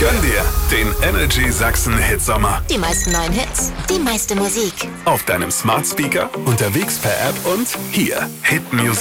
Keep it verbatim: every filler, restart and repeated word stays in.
Gönn dir den Energy Sachsen Hitsommer. Die meisten neuen Hits, die meiste Musik. Auf deinem Smart Speaker, unterwegs per App und hier Hit Music.